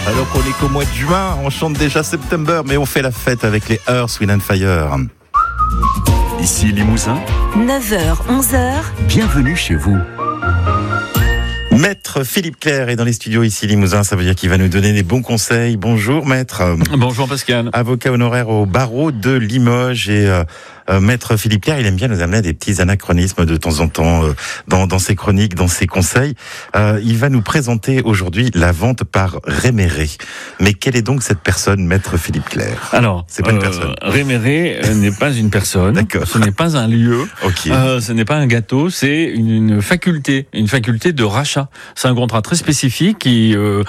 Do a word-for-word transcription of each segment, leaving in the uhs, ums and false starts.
Alors qu'on est qu'au mois de juin, on chante déjà September, mais on fait la fête avec les Earth, Wind and Fire. Ici Limousin, neuf heures, onze heures. Bienvenue chez vous. Maître Philippe Clerc est dans les studios ici Limousin, ça veut dire qu'il va nous donner des bons conseils. Bonjour maître. Bonjour Pascal. Avocat honoraire au barreau de Limoges et euh, euh, maître Philippe Clerc, il aime bien nous amener des petits anachronismes de temps en temps euh, dans, dans ses chroniques, dans ses conseils. Euh, il va nous présenter aujourd'hui la vente par réméré. Mais quelle est donc cette personne, maître Philippe Clerc? Alors, c'est pas une euh, personne. Réméré euh, n'est pas une personne. D'accord. Ce n'est pas un lieu. Ok. Euh, ce n'est pas un gâteau. C'est une, une faculté, une faculté de rachat. C'est un contrat très spécifique qui, euh,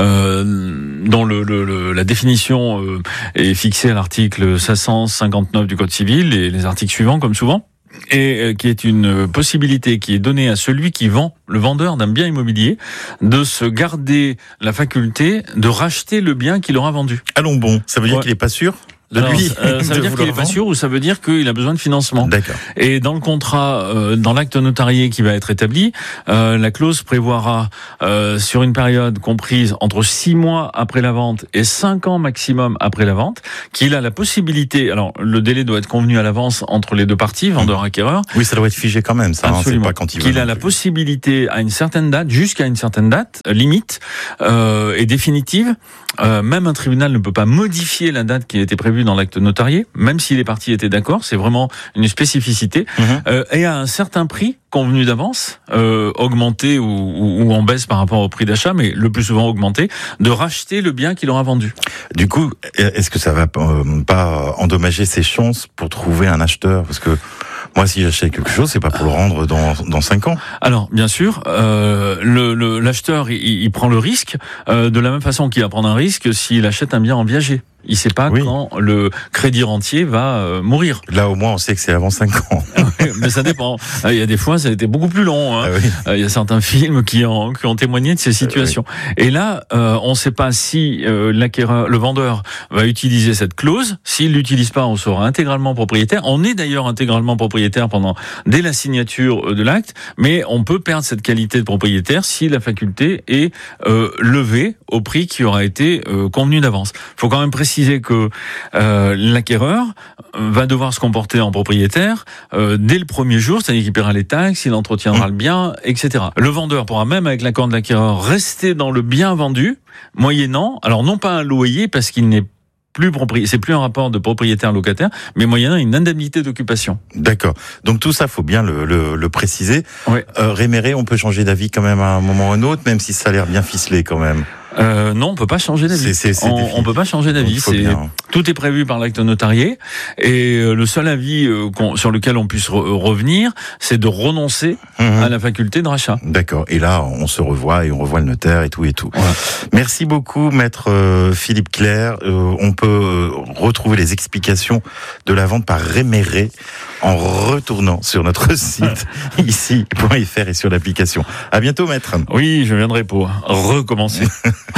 euh, dont le, le, le, la définition euh, est fixée à l'article cinq cent cinquante-neuf du Code civil et les articles suivants, comme souvent, et euh, qui est une possibilité qui est donnée à celui qui vend, le vendeur d'un bien immobilier, de se garder la faculté de racheter le bien qu'il aura vendu. Allons bon, ça veut dire Ouais. qu'il est pas sûr de Alors, lui. euh, ça de veut dire qu'il vouloir n'est pas vendre. sûr ou ça veut dire qu'il a besoin de financement. D'accord. Et dans le contrat, euh, dans l'acte notarié qui va être établi, euh, la clause prévoira euh, sur une période comprise entre six mois après la vente et cinq ans maximum après la vente, qu'il a la possibilité. Alors le délai doit être convenu à l'avance entre les deux parties, vendeur et acquéreur. Oui, ça doit être figé quand même, ça. Hein, c'est Absolument. pas quand il veut. Qu'il a non la plus. possibilité à une certaine date, jusqu'à une certaine date euh, limite euh, et définitive. Euh, même un tribunal ne peut pas modifier la date qui a été prévue dans l'acte notarié, même si les parties étaient d'accord. C'est vraiment une spécificité. Mhm. Euh, et à un certain prix convenu d'avance, euh, augmenté ou, ou, ou en baisse par rapport au prix d'achat, mais le plus souvent augmenté, de racheter le bien qu'il aura vendu. Du coup, est-ce que ça va euh, pas endommager ses chances pour trouver un acheteur? Parce que moi, si j'achète quelque chose, c'est pas pour le rendre dans dans cinq ans. Alors, bien sûr, euh, le, le, l'acheteur, il, il prend le risque euh, de la même façon qu'il va prendre un risque s'il achète un bien en viager. Il ne sait pas Oui. quand le crédit rentier va euh, mourir. Là, au moins, on sait que c'est avant cinq ans. Mais ça dépend. Il y a des fois, ça a été beaucoup plus long. Hein. Ah oui. Euh, Il y a certains films qui ont, qui ont témoigné de ces situations. Et là, euh, on ne sait pas si euh, l'acquéreur, le vendeur va utiliser cette clause. S'il l'utilise pas, on sera intégralement propriétaire. On est d'ailleurs intégralement propriétaire pendant dès la signature de l'acte, mais on peut perdre cette qualité de propriétaire si la faculté est euh, levée au prix qui aura été euh, convenu d'avance. Il faut quand même préciser que euh, l'acquéreur va devoir se comporter en propriétaire euh, dès le premier jour, c'est-à-dire qu'il paiera les taxes, il entretiendra le bien, et cetera. Le vendeur pourra même, avec l'accord de l'acquéreur, rester dans le bien vendu, moyennant, alors non pas un loyer, parce qu'il n'est plus propriétaire, c'est plus un rapport de propriétaire-locataire, mais moyennant une indemnité d'occupation. D'accord. Donc tout ça, faut bien le, le, le préciser. Ouais. Euh, réméré, on peut changer d'avis quand même à un moment ou un autre, même si ça a l'air bien ficelé quand même. Euh, non, on peut pas changer d'avis. C'est- c'est- c'est on, défini. on peut pas changer Donc, d'avis. il faut C'est bien. tout est prévu par l'acte notarié et euh, le seul avis euh, qu'on- sur lequel on puisse re- revenir, c'est de renoncer Mhm. à la faculté de rachat. D'accord. Et là, on se revoit et on revoit le notaire et tout et tout. Voilà. Merci beaucoup, maître euh, Philippe Clerc. Euh, on peut euh, retrouver les explications de la vente par réméré en retournant sur notre site ici point f r et sur l'application. À bientôt, maître. Oui, je viendrai pour recommencer.